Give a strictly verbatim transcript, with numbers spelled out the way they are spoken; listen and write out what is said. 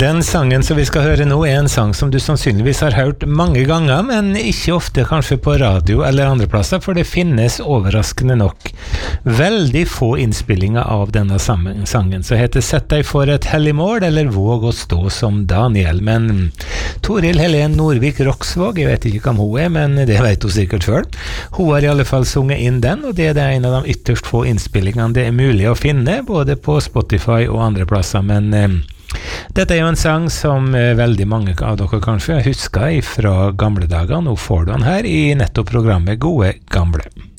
Den sangen som vi skal høre nå er en sang som du sannsynligvis har hørt mange ganger, men ikke ofte kanskje på radio eller andre plasser, for det finnes overraskende nok veldig få innspillinger av denne sangen, så heter Sett deg for et hellig mål, eller Våg å stå som Daniel. Men Toril Helen Norvik Roksvåg, jeg vet ikke hvem hun er, men det vet hun sikkert selv. Hun har i alle fall sunget inn den, og det er en av de ytterst få innspillingene det er mulig å finne, både på Spotify og andre plasser, men eh, dette er jo en sang som eh, veldig mange av dere kanskje husker fra gamle dager. Nå får du den her i nettopp programmet Gode Gamle.